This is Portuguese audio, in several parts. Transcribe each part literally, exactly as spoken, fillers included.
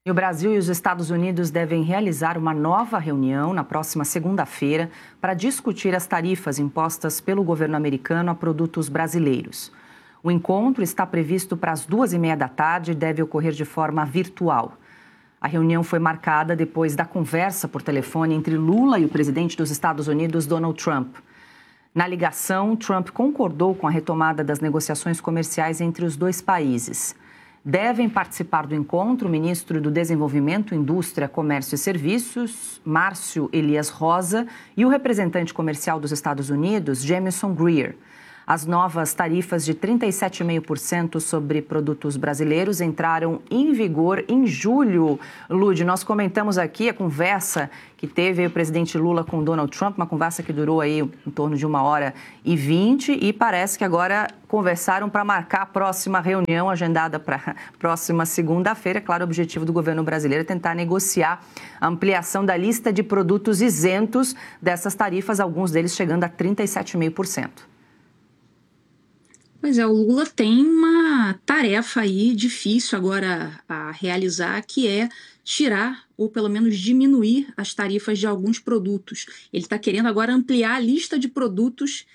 E o Brasil e os Estados Unidos devem realizar uma nova reunião na próxima segunda-feira para discutir as tarifas impostas pelo governo americano a produtos brasileiros. O encontro está previsto para as duas e meia da tarde e deve ocorrer de forma virtual. A reunião foi marcada depois da conversa por telefone entre Lula e o presidente dos Estados Unidos, Donald Trump. Na ligação, Trump concordou com a retomada das negociações comerciais entre os dois países. Devem participar do encontro o ministro do Desenvolvimento, Indústria, Comércio e Serviços, Márcio Elias Rosa, e o representante comercial dos Estados Unidos, Jamieson Greer. As novas tarifas de trinta e sete vírgula cinco por cento sobre produtos brasileiros entraram em vigor em julho. Lud, nós comentamos aqui a conversa que teve o presidente Lula com Donald Trump, uma conversa que durou aí em torno de uma hora e vinte, e parece que agora conversaram para marcar a próxima reunião agendada para a próxima segunda-feira. Claro, o objetivo do governo brasileiro é tentar negociar a ampliação da lista de produtos isentos dessas tarifas, alguns deles chegando a trinta e sete vírgula cinco por cento. Pois é, o Lula tem uma tarefa aí difícil agora a realizar, que é tirar ou pelo menos diminuir as tarifas de alguns produtos. Ele está querendo agora ampliar a lista de produtos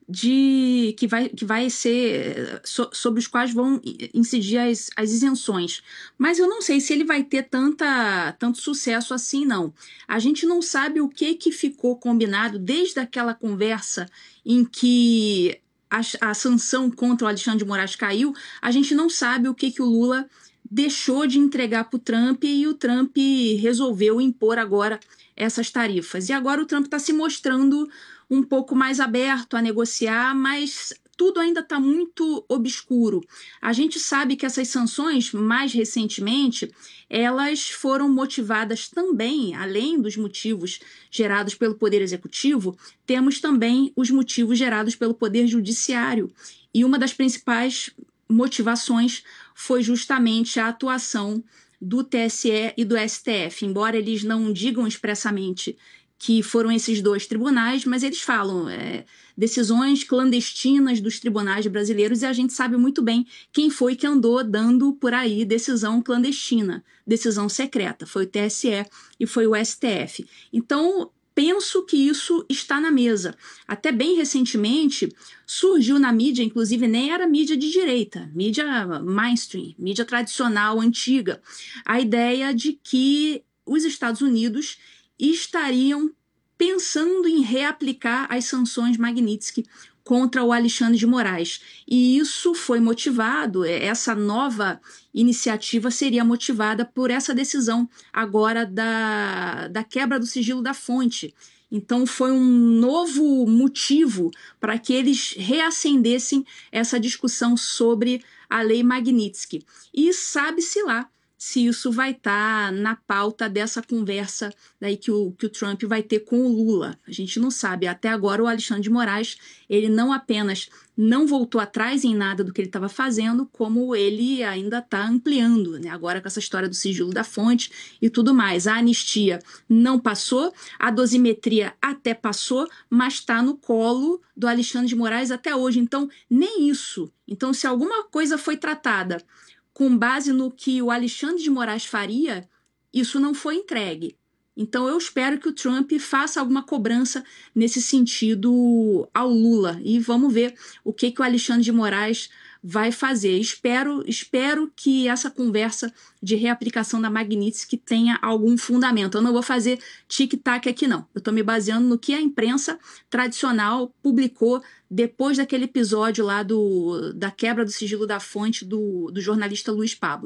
de, que, vai, que vai ser so, sobre os quais vão incidir as, as isenções. Mas eu não sei se ele vai ter tanta, tanto sucesso assim, não. A gente não sabe o que, que ficou combinado desde aquela conversa em que A, a sanção contra o Alexandre de Moraes caiu. A gente não sabe o que, que o Lula deixou de entregar para o Trump e o Trump resolveu impor agora essas tarifas. E agora o Trump está se mostrando um pouco mais aberto a negociar, mas tudo ainda está muito obscuro. A gente sabe que essas sanções, mais recentemente, elas foram motivadas também, além dos motivos gerados pelo Poder Executivo, temos também os motivos gerados pelo Poder Judiciário. E uma das principais motivações foi justamente a atuação do T S E e do S T F. Embora eles não digam expressamente que foram esses dois tribunais, mas eles falam é, decisões clandestinas dos tribunais brasileiros, e a gente sabe muito bem quem foi que andou dando por aí decisão clandestina, decisão secreta. Foi o T S E e foi o S T F. Então, penso que isso está na mesa. Até bem recentemente, surgiu na mídia, inclusive nem era mídia de direita, mídia mainstream, mídia tradicional, antiga, a ideia de que os Estados Unidos estariam pensando em reaplicar as sanções Magnitsky contra o Alexandre de Moraes. E isso foi motivado, essa nova iniciativa seria motivada por essa decisão agora da, da quebra do sigilo da fonte. Então foi um novo motivo para que eles reacendessem essa discussão sobre a lei Magnitsky. E sabe-se lá se isso vai estar tá na pauta dessa conversa daí que o, que o Trump vai ter com o Lula. A gente não sabe. Até agora o Alexandre de Moraes, ele não apenas não voltou atrás em nada do que ele estava fazendo, como ele ainda está ampliando, né? Agora com essa história do sigilo da fonte e tudo mais. A anistia não passou, a dosimetria até passou, mas está no colo do Alexandre de Moraes até hoje. Então, nem isso. Então, se alguma coisa foi tratada com base no que o Alexandre de Moraes faria, isso não foi entregue. Então eu espero que o Trump faça alguma cobrança nesse sentido ao Lula. E vamos ver o que, que o Alexandre de Moraes vai fazer. Espero, espero que essa conversa de reaplicação da Magnitsky tenha algum fundamento. Eu não vou fazer tic-tac aqui, não. Eu estou me baseando no que a imprensa tradicional publicou depois daquele episódio lá do, da quebra do sigilo da fonte do, do jornalista Luiz Pablo.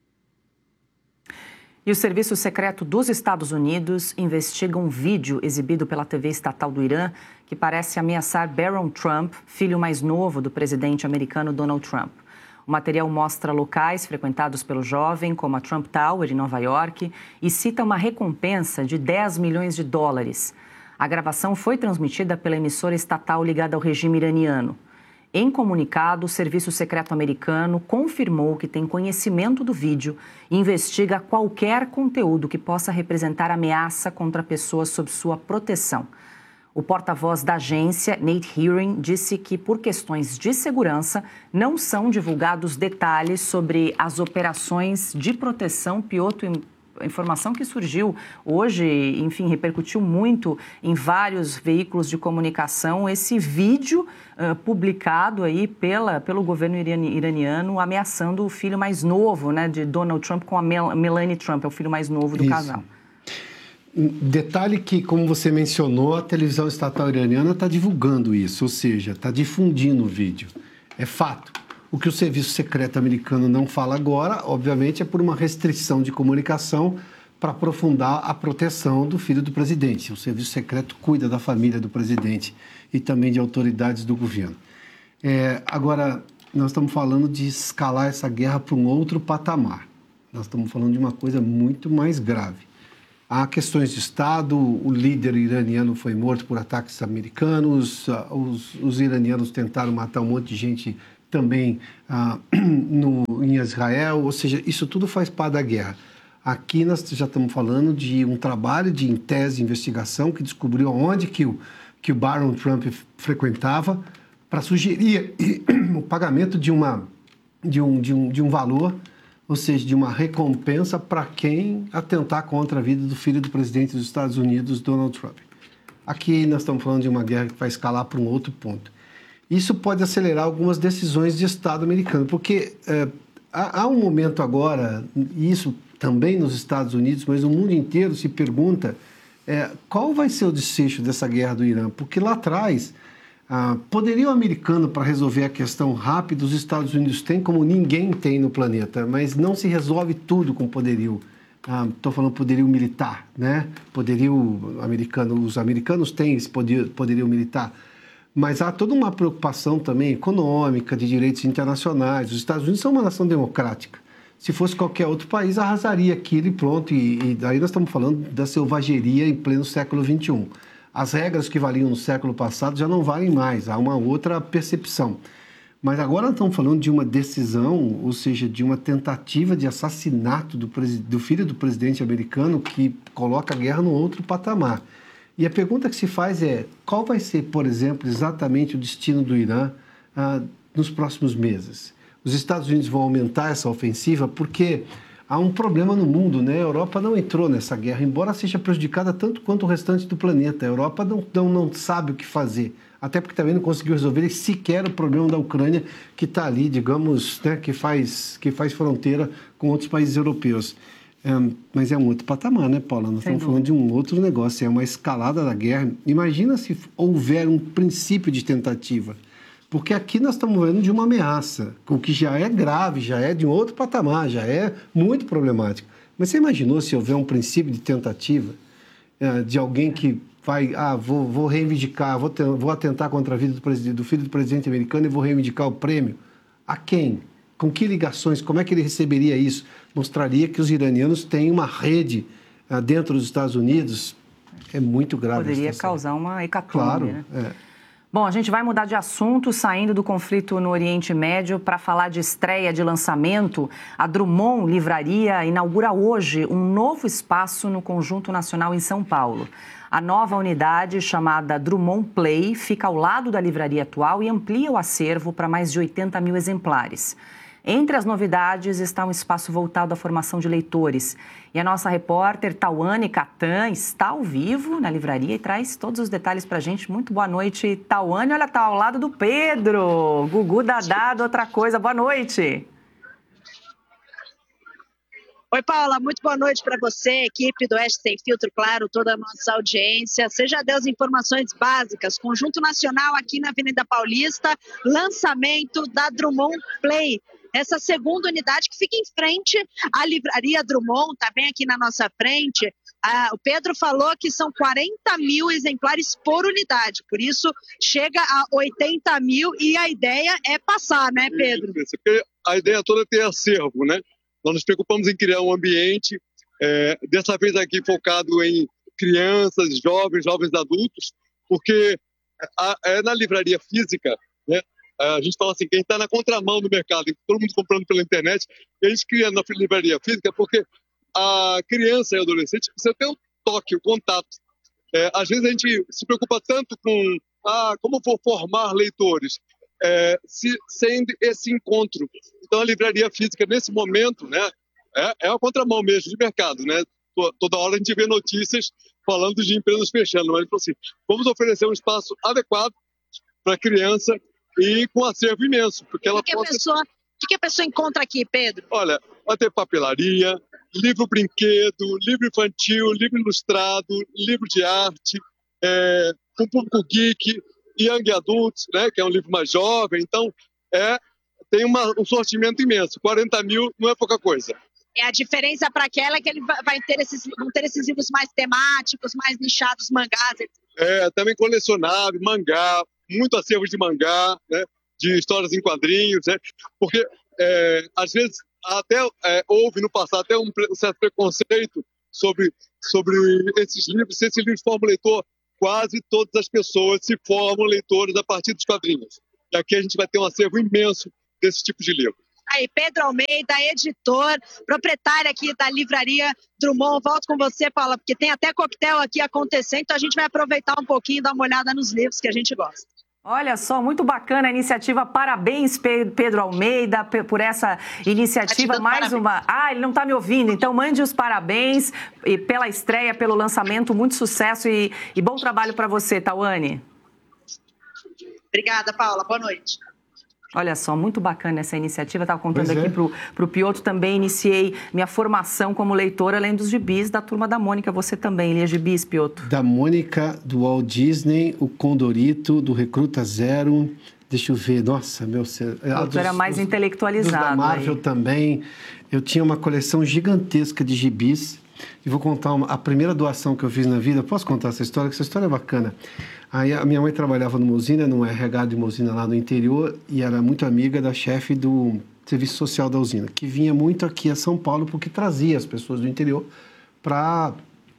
E o Serviço Secreto dos Estados Unidos investiga um vídeo exibido pela T V estatal do Irã que parece ameaçar Barron Trump, filho mais novo do presidente americano Donald Trump. O material mostra locais frequentados pelo jovem, como a Trump Tower, em Nova York, e cita uma recompensa de dez milhões de dólares. A gravação foi transmitida pela emissora estatal ligada ao regime iraniano. Em comunicado, o Serviço Secreto americano confirmou que tem conhecimento do vídeo e investiga qualquer conteúdo que possa representar ameaça contra pessoas sob sua proteção. O porta-voz da agência, Nate Hearing, disse que, por questões de segurança, não são divulgados detalhes sobre as operações de proteção informação que surgiu hoje, enfim, repercutiu muito em vários veículos de comunicação, esse vídeo uh, publicado aí pela, pelo governo iraniano ameaçando o filho mais novo, né, de Donald Trump com a Mel- Melania Trump, é o filho mais novo do Isso. casal. Detalhe que, como você mencionou, a televisão estatal iraniana está divulgando isso, ou seja, está difundindo o vídeo. É fato. O que o serviço secreto americano não fala agora, obviamente, é por uma restrição de comunicação para aprofundar a proteção do filho do presidente. O serviço secreto cuida da família do presidente e também de autoridades do governo. É, agora, nós estamos falando de escalar essa guerra para um outro patamar. Nós estamos falando de uma coisa muito mais grave. Há questões de Estado, o líder iraniano foi morto por ataques americanos, os, os iranianos tentaram matar um monte de gente também ah, no, em Israel, ou seja, isso tudo faz parte da guerra. Aqui nós já estamos falando de um trabalho de em tese de investigação que descobriu onde que o, que o Barron Trump frequentava para sugerir o pagamento de, uma, de, um, de, um, de um valor, ou seja, de uma recompensa para quem atentar contra a vida do filho do presidente dos Estados Unidos, Donald Trump. Aqui nós estamos falando de uma guerra que vai escalar para um outro ponto. Isso pode acelerar algumas decisões de Estado americano, porque é, há, há um momento agora, e isso também nos Estados Unidos, mas o mundo inteiro se pergunta é, qual vai ser o desfecho dessa guerra do Irã, porque lá atrás... Ah, poderio americano para resolver a questão rápido, os Estados Unidos têm como ninguém tem no planeta, mas não se resolve tudo com poderio. Estou ah, falando poderio militar, né? Poderio americano, os americanos têm esse poder, poderio militar, mas há toda uma preocupação também econômica, de direitos internacionais. Os Estados Unidos são uma nação democrática. Se fosse qualquer outro país, arrasaria aquilo e pronto. E, e daí nós estamos falando da selvageria em pleno século vinte e um. As regras que valiam no século passado já não valem mais, há uma outra percepção. Mas agora nós estamos falando de uma decisão, ou seja, de uma tentativa de assassinato do, do filho do presidente americano que coloca a guerra num outro patamar. E a pergunta que se faz é, qual vai ser, por exemplo, exatamente o destino do Irã ah, nos próximos meses? Os Estados Unidos vão aumentar essa ofensiva porque... há um problema no mundo, né? A Europa não entrou nessa guerra, embora seja prejudicada tanto quanto o restante do planeta. A Europa não, não, não sabe o que fazer, até porque também não conseguiu resolver sequer o problema da Ucrânia, que está ali, digamos, né, que faz, que faz fronteira com outros países europeus. É, mas é um outro patamar, né, Paula? Nós Sem estamos dúvida. falando de um outro negócio, é uma escalada da guerra. Imagina se houver um princípio de tentativa. Porque aqui nós estamos vendo de uma ameaça, o que já é grave, já é de um outro patamar, já é muito problemático. Mas você imaginou se houver um princípio de tentativa é, de alguém que vai, ah, vou, vou reivindicar, vou, ter, vou atentar contra a vida do, do filho do presidente americano e vou reivindicar o prêmio? A quem? Com que ligações? Como é que ele receberia isso? Mostraria que os iranianos têm uma rede ah, dentro dos Estados Unidos. É muito grave. Poderia causar uma hecatombe, claro, né? É. Bom, a gente vai mudar de assunto, saindo do conflito no Oriente Médio para falar de estreia de lançamento. A Drummond Livraria inaugura hoje um novo espaço no Conjunto Nacional em São Paulo. A nova unidade, chamada Drummond Play, fica ao lado da livraria atual e amplia o acervo para mais de oitenta mil exemplares. Entre as novidades está um espaço voltado à formação de leitores. E a nossa repórter, Tauane Catan, está ao vivo na livraria e traz todos os detalhes para a gente. Muito boa noite, Tauane. Olha, está ao lado do Pedro. Gugu Dadado, outra coisa. Boa noite. Oi, Paula, muito boa noite para você, equipe do Oeste Sem Filtro, claro, toda a nossa audiência. Você já deu as informações básicas. Conjunto Nacional aqui na Avenida Paulista, lançamento da Drummond Play. Essa segunda unidade que fica em frente à livraria Drummond, está bem aqui na nossa frente. Ah, o Pedro falou que são quarenta mil exemplares por unidade, por isso chega a oitenta mil e a ideia é passar, né, Pedro? Isso, porque a ideia toda é ter acervo, né? Nós nos preocupamos em criar um ambiente, é, dessa vez aqui focado em crianças, jovens, jovens adultos, porque a, é na livraria física, né? A gente fala assim, quem está na contramão do mercado, todo mundo comprando pela internet, e a gente cria na livraria física porque a criança e adolescente precisa ter o toque, o contato. É, às vezes a gente se preocupa tanto com ah, como vou formar leitores, é, se, sem esse encontro. Então a livraria física, nesse momento, né, é, é a contramão mesmo de mercado, né? Toda hora a gente vê notícias falando de empresas fechando, mas ele falou assim, vamos oferecer um espaço adequado para a criança e com acervo imenso. Porque ela o que, que, possa... a pessoa, o que a pessoa encontra aqui, Pedro? Olha, vai ter papelaria, livro brinquedo, livro infantil, livro ilustrado, livro de arte, é, um público geek, Young Adults, né, que é um livro mais jovem. Então, é, tem uma, um sortimento imenso. quarenta mil não é pouca coisa. É a diferença para aquela que ele vai ter esses, vão ter esses livros mais temáticos, mais nichados, mangás. É, também colecionável, mangá, muito acervo de mangá, né, de histórias em quadrinhos, né, porque é, às vezes até é, houve no passado até um, um certo preconceito sobre, sobre esses livros. Se esses livros formam leitor, quase todas as pessoas se formam leitores a partir dos quadrinhos. E aqui a gente vai ter um acervo imenso desse tipo de livro. Aí, Pedro Almeida, editor, proprietário aqui da Livraria Drummond. Volto com você, Paula, porque tem até coquetel aqui acontecendo, então a gente vai aproveitar um pouquinho e dar uma olhada nos livros que a gente gosta. Olha só, muito bacana a iniciativa. Parabéns, Pedro Almeida, por essa iniciativa. Mais parabéns. uma. Ah, ele não está me ouvindo, então mande os parabéns e pela estreia, pelo lançamento. Muito sucesso e, e bom trabalho para você, Tawane. Obrigada, Paula. Boa noite. Olha só, muito bacana essa iniciativa. Estava contando Pois é. aqui para o Piotr também. Iniciei minha formação como leitora, além dos gibis da Turma da Mônica. Você também lia gibis, Piotr? Da Mônica, do Walt Disney, o Condorito, do Recruta Zero. Deixa eu ver, nossa, meu... Eu era mais dos, intelectualizado. Dos da Marvel aí. Também. Eu tinha uma coleção gigantesca de gibis. E vou contar uma, a primeira doação que eu fiz na vida. Posso contar essa história? Essa história é bacana. Aí a minha mãe trabalhava numa usina, num R H de uma usina lá no interior, e era muito amiga da chefe do serviço social da usina, que vinha muito aqui a São Paulo porque trazia as pessoas do interior para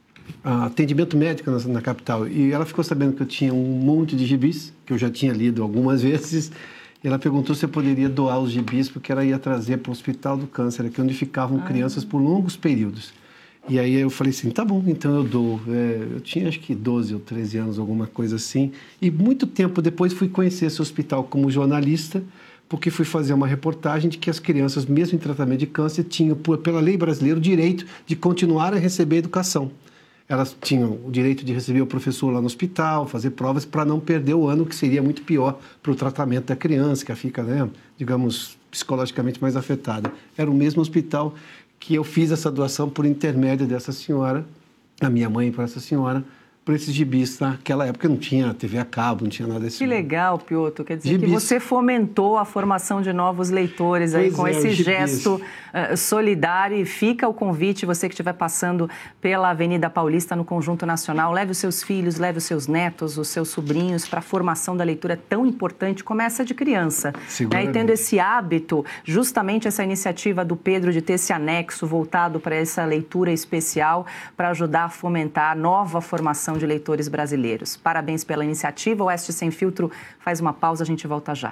uh, atendimento médico na, na capital. E ela ficou sabendo que eu tinha um monte de gibis, que eu já tinha lido algumas vezes, e ela perguntou se eu poderia doar os gibis, porque ela ia trazer para o Hospital do Câncer, aqui onde ficavam ah. crianças por longos períodos. E aí eu falei assim, tá bom, então eu dou. É, eu tinha acho que doze ou treze anos, alguma coisa assim. E muito tempo depois fui conhecer esse hospital como jornalista, porque fui fazer uma reportagem de que as crianças, mesmo em tratamento de câncer, tinham, pela lei brasileira, o direito de continuar a receber educação. Elas tinham o direito de receber o professor lá no hospital, fazer provas para não perder o ano, que seria muito pior para o tratamento da criança, que fica, né, digamos, psicologicamente mais afetada. Era o mesmo hospital que eu fiz essa doação por intermédio dessa senhora, a minha mãe para essa senhora, por esses gibis. Naquela época não tinha T V a cabo, não tinha nada desse. Que legal, Piotr. Quer dizer gibis. Que você fomentou a formação de novos leitores aí Pois com é, esse gibis. gesto uh, solidário. E fica o convite, você que estiver passando pela Avenida Paulista no Conjunto Nacional, leve os seus filhos, leve os seus netos, os seus sobrinhos para a formação da leitura tão importante como essa de criança. Né? E tendo esse hábito, justamente essa iniciativa do Pedro de ter esse anexo voltado para essa leitura especial para ajudar a fomentar a nova formação de leitores brasileiros. Parabéns pela iniciativa. O Oeste Sem Filtro faz uma pausa, a gente volta já.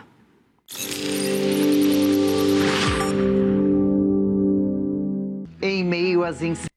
Em meio às